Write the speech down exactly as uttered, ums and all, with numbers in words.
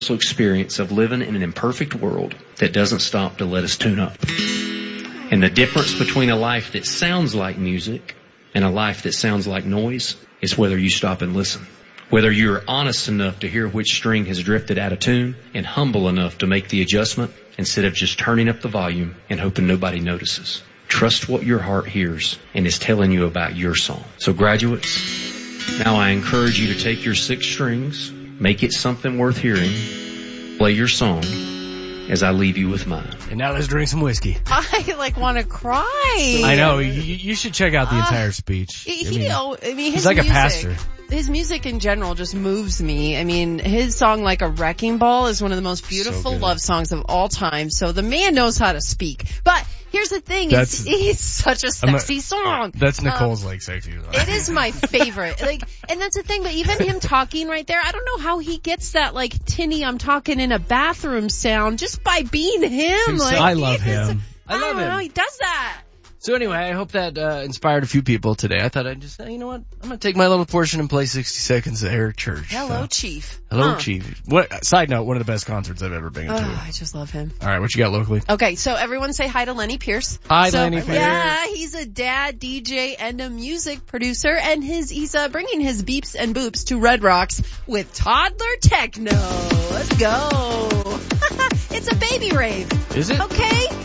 experience of living in an imperfect world that doesn't stop to let us tune up. And the difference between a life that sounds like music and a life that sounds like noise is whether you stop and listen. Whether you're honest enough to hear which string has drifted out of tune and humble enough to make the adjustment instead of just turning up the volume and hoping nobody notices. Trust what your heart hears and is telling you about your song. So graduates, now I encourage you to take your six strings, make it something worth hearing, play your song as I leave you with mine. And now let's drink some whiskey. I like want to cry. I know. You, you should check out the uh, entire speech. He, I mean, oh, I mean, his he's like music, a pastor. His music in general just moves me. I mean, his song Like a Wrecking Ball is one of the most beautiful So love songs of all time. So the man knows how to speak. But here's the thing. It's, it's such a sexy a, song. That's Nicole's um, like sexy. It is my favorite. Like, and that's the thing, but even him talking right there, I don't know how he gets that like tinny I'm talking in a bathroom sound just by being him. Like, I love he is- him. I love don't him. know, he does that. So anyway, I hope that uh, inspired a few people today. I thought I'd just say, you know what? I'm going to take my little portion and play sixty seconds at Eric Church. Hello, so. Chief. Hello, huh. Chief. What? Side note, one of the best concerts I've ever been to. Oh, I just love him. All right, what you got locally? Okay, so everyone say hi to Lenny Pierce. Hi, so, Lenny Pierce. Yeah, he's a dad, D J, and a music producer, and his he's uh, bringing his beeps and boops to Red Rocks with Toddler Techno. Let's go. It's a baby rave. Is it? Okay.